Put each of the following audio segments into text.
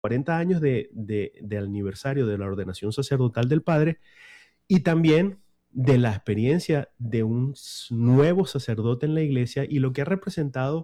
40 años de aniversario de la ordenación sacerdotal del padre y también de la experiencia de un nuevo sacerdote en la iglesia y lo que ha representado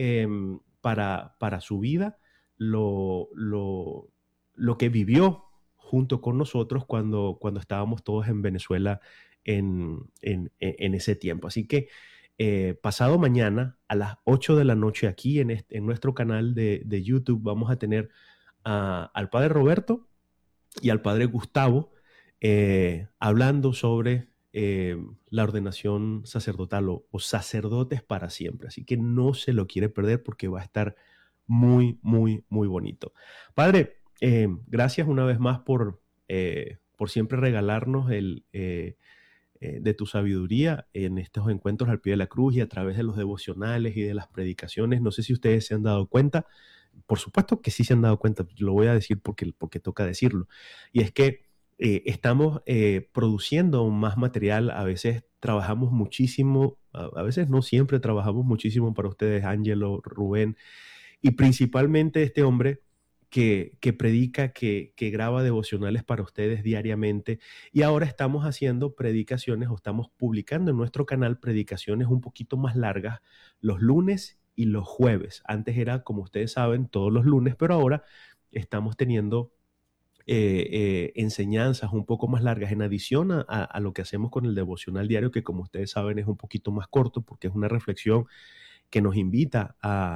para su vida, lo, lo, lo que vivió junto con nosotros cuando estábamos todos en Venezuela en ese tiempo. Así que pasado mañana a las 8 de la noche aquí en nuestro canal de YouTube vamos a tener al padre Roberto y al padre Gustavo hablando sobre la ordenación sacerdotal o sacerdotes para siempre. Así que no se lo quiere perder porque va a estar muy, muy, muy bonito. Padre, gracias una vez más por siempre regalarnos de tu sabiduría en estos encuentros al pie de la cruz y a través de los devocionales y de las predicaciones. No sé si ustedes se han dado cuenta, por supuesto que sí se han dado cuenta, lo voy a decir porque toca decirlo, y es que estamos produciendo más material, a veces trabajamos muchísimo, a veces no siempre trabajamos muchísimo para ustedes, Ángelo, Rubén, y principalmente este hombre que predica, que graba devocionales para ustedes diariamente. Y ahora estamos haciendo predicaciones o estamos publicando en nuestro canal predicaciones un poquito más largas los lunes y los jueves. Antes era, como ustedes saben, todos los lunes, pero ahora estamos teniendo enseñanzas un poco más largas en adición a lo que hacemos con el devocional diario, que como ustedes saben es un poquito más corto porque es una reflexión que nos invita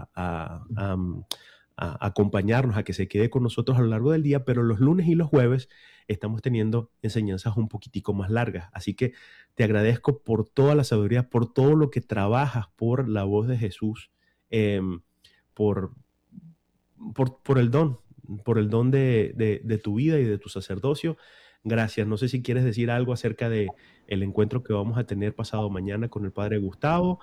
a acompañarnos, a que se quede con nosotros a lo largo del día, pero los lunes y los jueves estamos teniendo enseñanzas un poquitico más largas. Así que te agradezco por toda la sabiduría, por todo lo que trabajas por la voz de Jesús, eh, por, por por el don de tu vida y de tu sacerdocio. Gracias. No sé si quieres decir algo acerca de el encuentro que vamos a tener pasado mañana con el padre Gustavo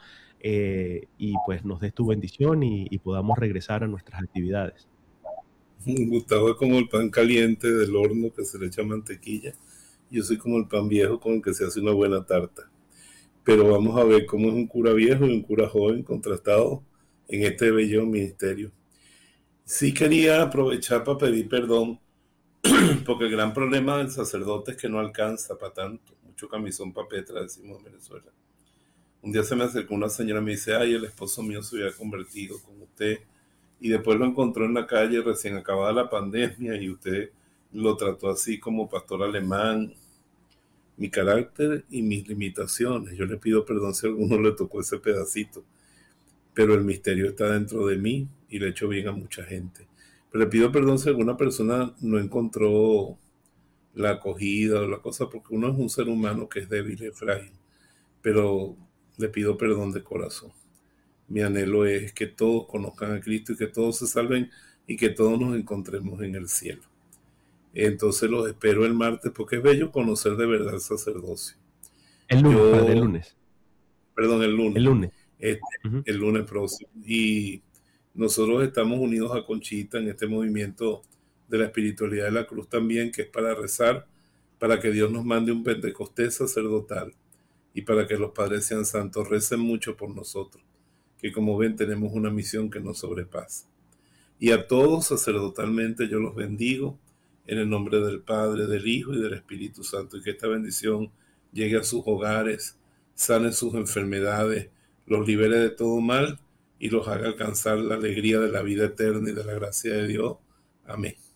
y pues nos des tu bendición y podamos regresar a nuestras actividades. Gustavo es como el pan caliente del horno que se le echa mantequilla. Yo soy como el pan viejo con el que se hace una buena tarta. Pero vamos a ver cómo es un cura viejo y un cura joven contrastado en este bello ministerio. Sí quería aprovechar para pedir perdón, porque el gran problema del sacerdote es que no alcanza para tanto. Mucho camisón para Petra, decimos en Venezuela. Un día se me acercó una señora y me dice, ay, el esposo mío se había convertido con usted. Y después lo encontró en la calle recién acabada la pandemia y usted lo trató así como pastor alemán. Mi carácter y mis limitaciones. Yo le pido perdón si a alguno le tocó ese pedacito, pero el misterio está dentro de mí y le he hecho bien a mucha gente. Pero le pido perdón si alguna persona no encontró la acogida o la cosa, porque uno es un ser humano que es débil y frágil, pero le pido perdón de corazón. Mi anhelo es que todos conozcan a Cristo y que todos se salven y que todos nos encontremos en el cielo. Entonces los espero el martes porque es bello conocer de verdad el sacerdocio. El lunes, padre, el Yo, lunes. perdón, el El lunes, lunes. este, Ujú. el lunes próximo. Y nosotros estamos unidos a Conchita en este movimiento de la espiritualidad de la cruz también, que es para rezar, para que Dios nos mande un Pentecostés sacerdotal y para que los padres sean santos. Recen mucho por nosotros, que como ven tenemos una misión que nos sobrepasa. Y a todos sacerdotalmente yo los bendigo en el nombre del Padre, del Hijo y del Espíritu Santo, y que esta bendición llegue a sus hogares, sane sus enfermedades, los libere de todo mal y los haga alcanzar la alegría de la vida eterna y de la gracia de Dios. Amén.